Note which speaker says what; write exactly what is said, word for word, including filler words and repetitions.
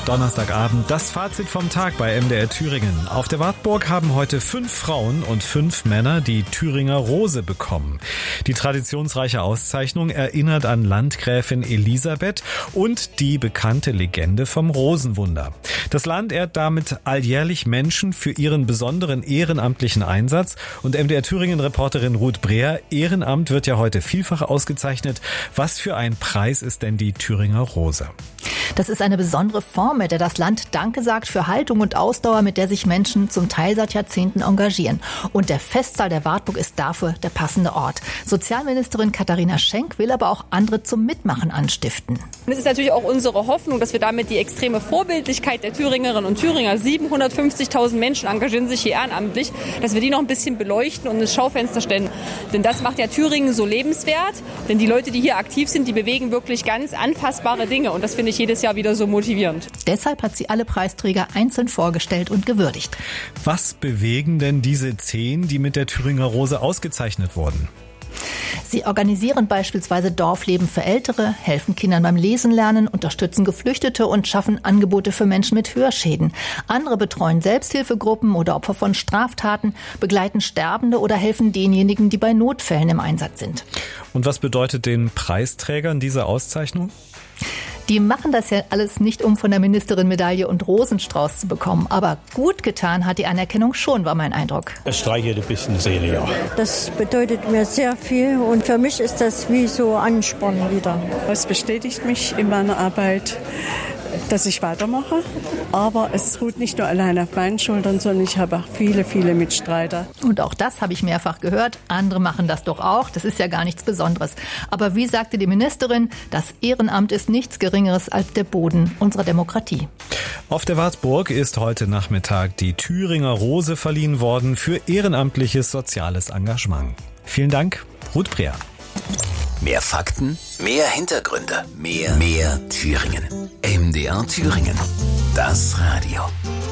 Speaker 1: Donnerstagabend, das Fazit vom Tag bei M D R Thüringen. Auf der Wartburg haben heute fünf Frauen und fünf Männer die Thüringer Rose bekommen. Die traditionsreiche Auszeichnung erinnert an Landgräfin Elisabeth und die bekannte Legende vom Rosenwunder. Das Land ehrt damit alljährlich Menschen für ihren besonderen ehrenamtlichen Einsatz. Und M D R Thüringen-Reporterin Ruth Breher, Ehrenamt wird ja heute vielfach ausgezeichnet. Was für ein Preis ist denn die Thüringer Rose?
Speaker 2: Das ist eine besondere Form, mit der das Land Danke sagt für Haltung und Ausdauer, mit der sich Menschen zum Teil seit Jahrzehnten engagieren. Und der Festsaal der Wartburg ist dafür der passende Ort. Sozialministerin Katharina Schenk will aber auch andere zum Mitmachen anstiften.
Speaker 3: Und es ist natürlich auch unsere Hoffnung, dass wir damit die extreme Vorbildlichkeit der Thüringerinnen und Thüringer, siebenhundertfünfzigtausend Menschen engagieren sich hier ehrenamtlich, dass wir die noch ein bisschen beleuchten und ins Schaufenster stellen. Denn das macht ja Thüringen so lebenswert. Denn die Leute, die hier aktiv sind, die bewegen wirklich ganz anfassbare Dinge. Und das finde ich jedes Jahr wieder so motivierend.
Speaker 2: Deshalb hat sie alle Preisträger einzeln vorgestellt und gewürdigt.
Speaker 1: Was bewegen denn diese zehn, die mit der Thüringer Rose ausgezeichnet wurden?
Speaker 2: Sie organisieren beispielsweise Dorfleben für Ältere, helfen Kindern beim Lesen lernen, unterstützen Geflüchtete und schaffen Angebote für Menschen mit Hörschäden. Andere betreuen Selbsthilfegruppen oder Opfer von Straftaten, begleiten Sterbende oder helfen denjenigen, die bei Notfällen im Einsatz sind.
Speaker 1: Und was bedeutet den Preisträgern diese Auszeichnung?
Speaker 2: Die machen das ja alles nicht, um von der Ministerin Medaille und Rosenstrauß zu bekommen. Aber gut getan hat die Anerkennung schon, war mein Eindruck.
Speaker 4: Es streichelt ein bisschen Seele, ja.
Speaker 5: Das bedeutet mir sehr viel und für mich ist das wie so Ansporn wieder.
Speaker 6: Es bestätigt mich in meiner Arbeit, dass ich weitermache. Aber es ruht nicht nur allein auf meinen Schultern, sondern ich habe auch viele, viele Mitstreiter.
Speaker 2: Und auch das habe ich mehrfach gehört. Andere machen das doch auch. Das ist ja gar nichts Besonderes. Aber wie sagte die Ministerin, das Ehrenamt ist nichts Geringeres als der Boden unserer Demokratie.
Speaker 1: Auf der Wartburg ist heute Nachmittag die Thüringer Rose verliehen worden für ehrenamtliches soziales Engagement. Vielen Dank, Ruth Breher.
Speaker 7: Mehr Fakten, mehr Hintergründe, mehr, mehr Thüringen. M D R Thüringen. Das Radio.